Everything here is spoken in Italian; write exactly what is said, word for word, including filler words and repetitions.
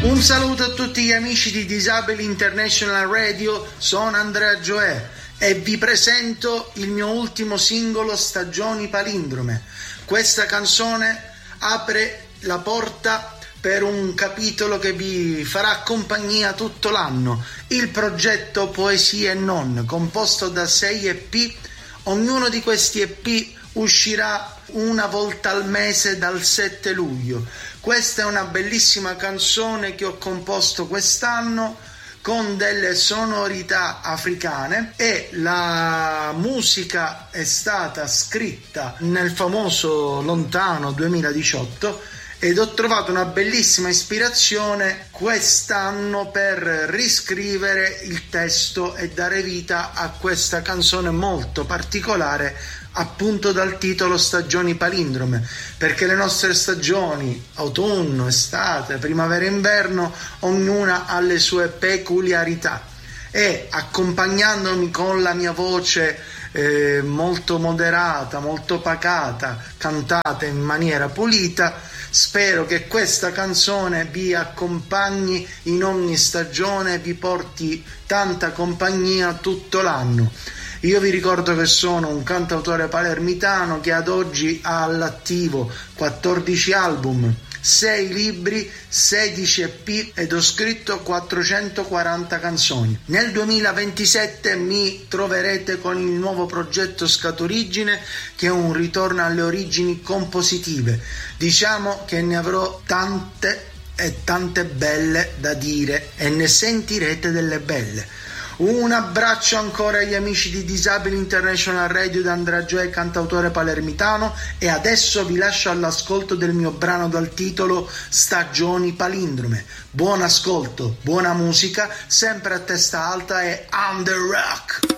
Un saluto a tutti gli amici di Disabili International Radio, sono Andrea Gioè e vi presento il mio ultimo singolo, Stagioni Palindrome. Questa canzone apre la porta per un capitolo che vi farà compagnia tutto l'anno, il progetto Poesie e Non, composto da sei E P. Ognuno di questi E P uscirà una volta al mese dal sette luglio. Questa è una bellissima canzone che ho composto quest'anno con delle sonorità africane e la musica è stata scritta nel famoso lontano duemiladiciotto ed ho trovato una bellissima ispirazione quest'anno per riscrivere il testo e dare vita a questa canzone molto particolare, appunto dal titolo Stagioni Palindrome, perché le nostre stagioni, autunno, estate, primavera, inverno, ognuna ha le sue peculiarità e accompagnandomi con la mia voce eh, molto moderata, molto pacata, cantata in maniera pulita, spero che questa canzone vi accompagni in ogni stagione, vi porti tanta compagnia tutto l'anno. Io vi ricordo che sono un cantautore palermitano che ad oggi ha all'attivo quattordici album, sei libri, sedici E P ed ho scritto quattrocentoquaranta canzoni. Nel duemilaventisette mi troverete con il nuovo progetto Scaturigine, che è un ritorno alle origini compositive. Diciamo che ne avrò tante e tante belle da dire e ne sentirete delle belle. Un abbraccio ancora agli amici di Disabili International Radio da Andrea Gioè, cantautore palermitano, e adesso vi lascio all'ascolto del mio brano dal titolo Stagioni Palindrome. Buon ascolto, buona musica, sempre a testa alta e on the rock!